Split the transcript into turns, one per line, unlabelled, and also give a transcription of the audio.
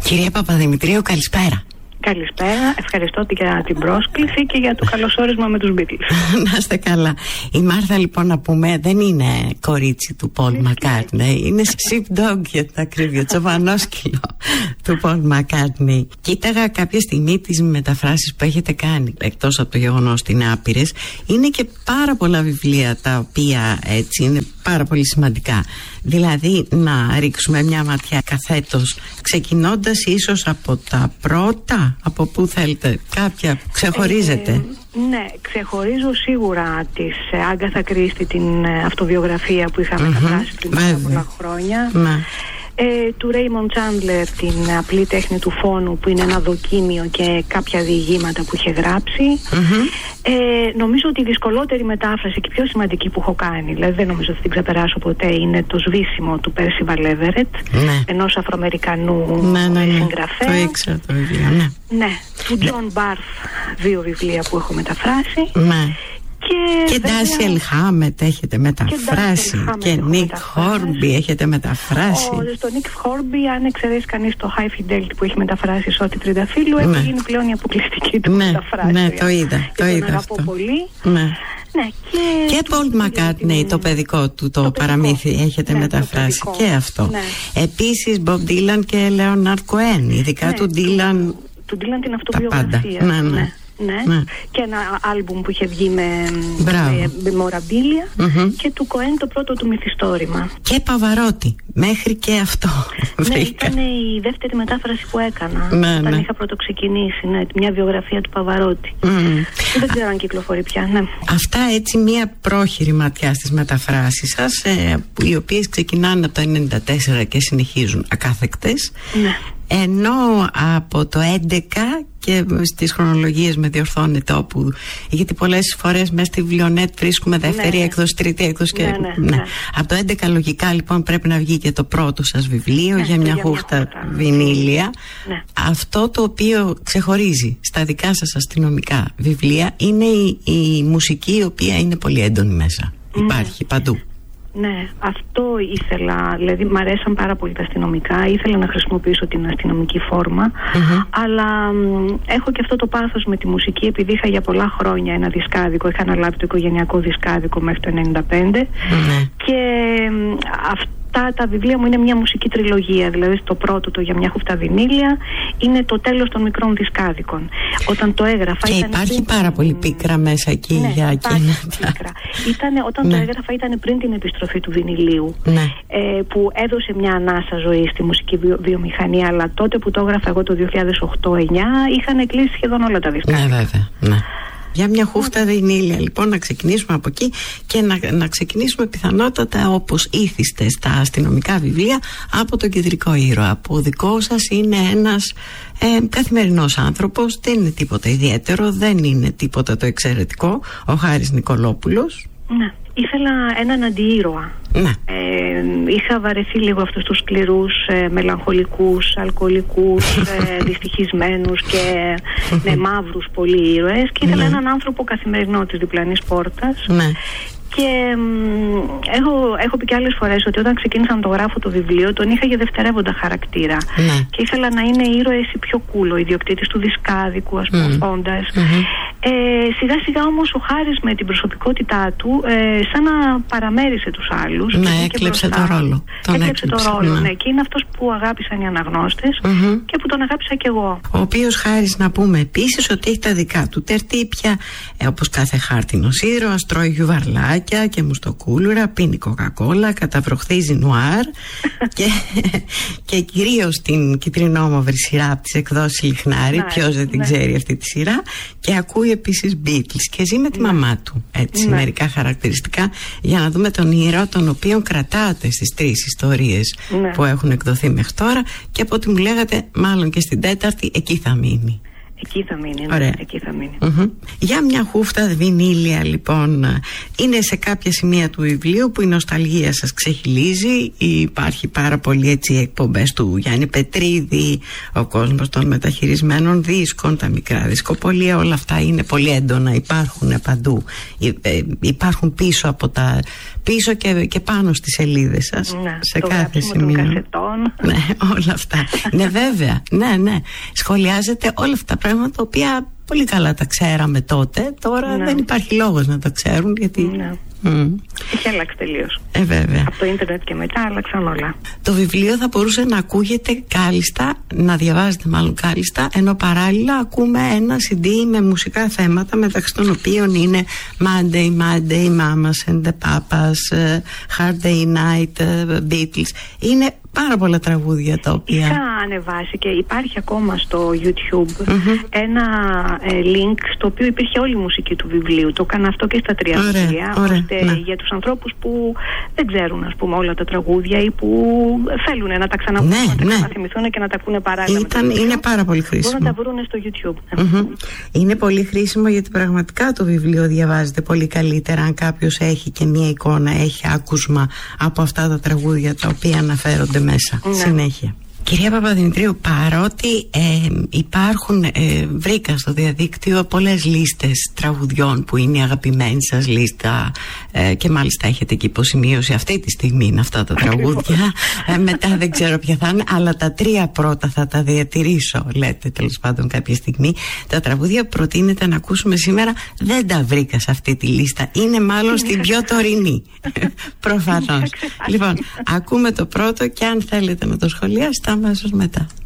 Κυρία Παπαδημητρίου, καλησπέρα.
Καλησπέρα, ευχαριστώ για την πρόσκληση και για το καλωσόρισμα με τους Beatles.
Να είστε καλά. Η Μάρθα, λοιπόν, να πούμε, δεν είναι κορίτσι του Πολ Μακκάρτνεϊ. Είναι sheepdog, για την ακρίβεια, τσοβανόσκυλο του Πολ Μακκάρτνεϊ. Κοίταγα κάποια στιγμή τις μεταφράσεις που έχετε κάνει, εκτός από το γεγονός ότι είναι άπειρες. Είναι και πάρα πολλά βιβλία τα οποία έτσι είναι πάρα πολύ σημαντικά. Δηλαδή, να ρίξουμε μια ματιά καθέτος, ξεκινώντας ίσως από τα πρώτα, από πού θέλετε, κάποια ξεχωρίζετε?
Ναι, ξεχωρίζω σίγουρα της Άγκαθα Κρίστη, την αυτοβιογραφία που είχαμε κατάσει πριν πολλά χρόνια. Του Raymond Chandler, την απλή τέχνη του φόνου, που είναι ένα δοκίμιο και κάποια διηγήματα που είχε γράψει. Νομίζω ότι η δυσκολότερη μετάφραση και πιο σημαντική που έχω κάνει, δηλαδή δεν νομίζω ότι την ξεπεράσω ποτέ, είναι το σβήσιμο του Percival Everett, ενός Αφροαμερικανού συγγραφέα.
Το ήξερα το βιβλίο,
του John Barth, 2 βιβλία που έχω μεταφράσει.
Και Ντάσιελ Χάμετ έχετε μεταφράσει. Και Νίκ Χόρμπι έχετε μεταφράσει.
Στο Νίκ Χόρμπι, αν εξαιρέσει κανείς το High Fidelity που έχει μεταφράσει σε ό,τι τριανταφύλλου, έχει γίνει πλέον η αποκλειστική του μεταφράση.
Ναι, το είδα.
Τον αγαπώ πολύ.
Και Πολ Μακκάρτνεϊ, το παιδικό του, το παραμύθι, έχετε μεταφράσει και αυτό. Επίσης Μπομπ Ντίλαν και Λέοναρντ Κοέν, ειδικά του Ντίλαν.
Του Ντίλαν την αυτοβιογραφία. Και ένα άλμπουμ που είχε βγει με μεμοραμπίλια, και του Κοέν το πρώτο του μυθιστόρημα.
Και Παβαρότη, μέχρι και αυτό.
Ήταν η δεύτερη μετάφραση που έκανα όταν είχα πρώτο ξεκινήσει, μια βιογραφία του Παβαρότη. Δεν ξέρω αν κυκλοφορεί πια.
Αυτά έτσι μια πρόχειρη ματιά στις μεταφράσεις σας, οι οποίες ξεκινάνε από το 1994 και συνεχίζουν ακάθεκτες. Ενώ από το 2011, και στις χρονολογίες με διορθώνεται όπου, γιατί πολλές φορές μέσα στη βιβλιονέτ βρίσκουμε δεύτερη έκδοση, τρίτη έκδοση από το 2011 λογικά λοιπόν πρέπει να βγει και το πρώτο σας βιβλίο για μια χούφτα βινίλια. Αυτό το οποίο ξεχωρίζει στα δικά σας αστυνομικά βιβλία είναι η μουσική, η οποία είναι πολύ έντονη μέσα. Υπάρχει παντού.
Ναι, αυτό ήθελα, δηλαδή μ' αρέσαν πάρα πολύ τα αστυνομικά, ήθελα να χρησιμοποιήσω την αστυνομική φόρμα, αλλά έχω και αυτό το πάθος με τη μουσική, επειδή είχα για πολλά χρόνια ένα δισκάδικο, είχα αναλάβει το οικογενειακό δισκάδικο μέχρι το 1995 και αυτά τα βιβλία μου είναι μια μουσική τριλογία. Δηλαδή το πρώτο, το για μια χούφτα βινίλια, είναι το τέλος των μικρών δισκάδικων. Όταν το έγραφα
και υπάρχει πάρα πολύ πίκρα μέσα εκεί για εκείνα.
Όταν το έγραφα ήταν πριν την επιστροφή του βινιλίου, που έδωσε μια ανάσα ζωή στη μουσική βιομηχανία, αλλά τότε που το έγραφα εγώ το 2008-2009 είχαν κλείσει σχεδόν όλα τα δισκάδια.
Ναι, βέβαια. Για μια χούφτα βινίλια, λοιπόν, να ξεκινήσουμε από εκεί και να ξεκινήσουμε πιθανότατα, όπως ήθιστε στα αστυνομικά βιβλία, από τον κεντρικό ήρωα, που ο δικός σας είναι ένας καθημερινός άνθρωπος, δεν είναι τίποτα ιδιαίτερο, δεν είναι τίποτα το εξαιρετικό, ο Χάρης Νικολόπουλος.
Ναι, ήθελα έναν αντιήρωα. Είχα βαρεθεί λίγο αυτούς τους σκληρούς, μελαγχολικούς, αλκοολικούς, δυστυχισμένους και μαύρους πολύ ήρωες, και ήθελα έναν άνθρωπο καθημερινό της διπλανής πόρτας. Και έχω πει και άλλες φορές ότι όταν ξεκίνησα να το γράφω το βιβλίο, τον είχα για δευτερεύοντα χαρακτήρα. Και ήθελα να είναι ήρωες ή πιο κούλο, ιδιοκτήτης του δισκάδικου, ας πούμε, όντα. Σιγά σιγά όμως ο Χάρης με την προσωπικότητά του σαν να παραμέρισε τους άλλους.
Έκλεψε το ρόλο.
Και είναι αυτός που αγάπησαν οι αναγνώστες και που τον αγάπησα κι εγώ.
Ο οποίος Χάρης, να πούμε επίσης, ότι έχει τα δικά του τερτύπια, όπως κάθε χάρτινος ήρωας, τρώει γιουβαρλάκια και μουστοκούλουρα, πίνει κοκακόλα, καταβροχθίζει νουάρ και κυρίως την κυτρινόμαυρη σειρά από τις εκδόσεις Λιχνάρη, ποιος δεν την ξέρει αυτή τη σειρά, και ακούει επίσης Beatles και ζει με τη μαμά του, έτσι, μερικά χαρακτηριστικά, για να δούμε τον ήρωα τον οποίον κρατάτε στις 3 ιστορίες που έχουν εκδοθεί μέχρι τώρα, και από ό,τι μου λέγατε μάλλον και στην 4η εκεί θα μείνει.
Εκεί θα μείνει.
Ωραία.
Εκεί θα μείνει.
Για μια χούφτα βινίλια λοιπόν. Είναι σε κάποια σημεία του βιβλίου που η νοσταλγία σας ξεχυλίζει. Υπάρχει πάρα πολύ έτσι εκπομπές του Γιάννη Πετρίδη, ο κόσμος των μεταχειρισμένων δίσκων, τα μικρά δισκοπολία, όλα αυτά είναι πολύ έντονα, υπάρχουν παντού. Υπάρχουν πίσω από τα πίσω και πάνω στις σελίδες σας, σε κάθε σημείο.
Των κασετών.
Ναι, όλα αυτά. Ναι, βέβαια. Ναι. Σχολιάζετε όλα αυτά τα πράγματα τα οποία πολύ καλά τα ξέραμε τότε. Τώρα δεν υπάρχει λόγος να τα ξέρουν, γιατί
έχει αλλάξει τελείως.
Βέβαια.
Από το ίντερνετ και μετά άλλαξαν όλα.
Το βιβλίο θα μπορούσε να ακούγεται κάλλιστα, να διαβάζετε μάλλον κάλλιστα, ενώ παράλληλα ακούμε ένα CD με μουσικά θέματα, μεταξύ των οποίων είναι Monday, Mamas and the Papas, Hard Day Night, Beatles. Είναι πάρα πολλά τραγούδια τα οποία
είχα ανεβάσει και υπάρχει ακόμα στο YouTube ένα link στο οποίο υπήρχε όλη η μουσική του βιβλίου. Το έκανα αυτό και στα 3 βιβλία, ώστε για τους ανθρώπους που δεν ξέρουν, ας πούμε, όλα τα τραγούδια ή που θέλουν να τα ξανακούσουν, να θυμηθούν και να τα ακούνε παράλληλα.
Είναι πάρα πολύ χρήσιμο.
Μπορούν να τα βρουν στο YouTube.
Είναι πολύ χρήσιμο, γιατί πραγματικά το βιβλίο διαβάζεται πολύ καλύτερα αν κάποιος έχει και μία εικόνα, έχει άκουσμα από αυτά τα τραγούδια τα οποία αναφέρονται μέσα συνέχεια. Κυρία Παπαδημητρίου, παρότι βρήκα στο διαδίκτυο πολλές λίστες τραγουδιών που είναι η αγαπημένη σας λίστα, και μάλιστα έχετε και υποσημείωση αυτή τη στιγμή είναι αυτά τα τραγούδια. Μετά δεν ξέρω ποια θα είναι, αλλά τα 3 πρώτα θα τα διατηρήσω, λέτε τέλος πάντων κάποια στιγμή. Τα τραγούδια που προτείνετε να ακούσουμε σήμερα δεν τα βρήκα σε αυτή τη λίστα, είναι μάλλον στην πιο τωρινή. Προφανώς. Λοιπόν, ακούμε το πρώτο και αν θέλετε να το σχολιάσετε αμέσως μετά.